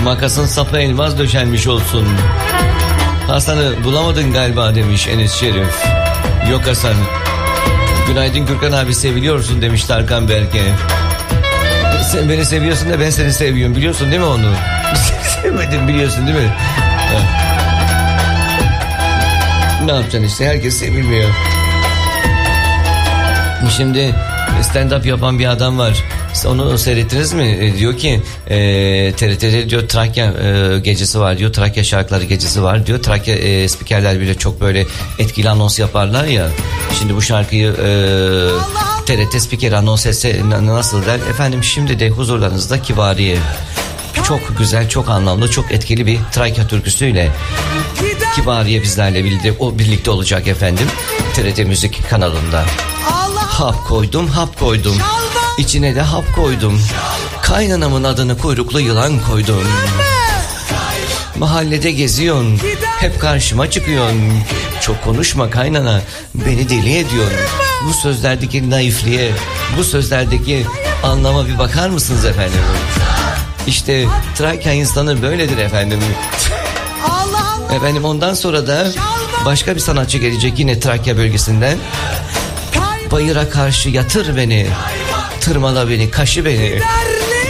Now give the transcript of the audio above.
Makasın sapı elmas döşenmiş olsun. Hasan'ı bulamadın galiba demiş Enes Şerif. Yok Hasan. Günaydın Gürkan abi, seviliyorsun demiş Tarkan Berke. Sen beni seviyorsun da ben seni seviyorum, biliyorsun değil mi onu? Sevmedim, biliyorsun değil mi? Ne yapacaksın işte, herkes sevilmiyor. Şimdi stand-up yapan bir adam var. Onu seyrettiniz mi? Diyor ki TRT'de diyor Trakya gecesi var diyor. Trakya şarkıları gecesi var diyor. Trakya spikerler bile çok böyle etkili anons yaparlar ya. Şimdi bu şarkıyı TRT spiker anons etse nasıl der? Efendim şimdi de huzurlarınızda Kibariye. Çok güzel, çok anlamlı, çok etkili bir Trakya türküsüyle Kibariye bizlerle birlikte olacak efendim. TRT Müzik kanalında. Hap koydum, hap koydum. İçine de hap koydum. Kaynanamın adını kuyruklu yılan koydum. Mahallede geziyorsun, hep karşıma çıkıyorsun. Çok konuşma kaynana, beni deli ediyorsun. Bu sözlerdeki naifliğe, bu sözlerdeki anlama bir bakar mısınız efendim? İşte Trakya insanı böyledir efendim. Efendim ondan sonra da başka bir sanatçı gelecek yine Trakya bölgesinden. Bayıra karşı yatır beni, tırmala beni, kaşı beni.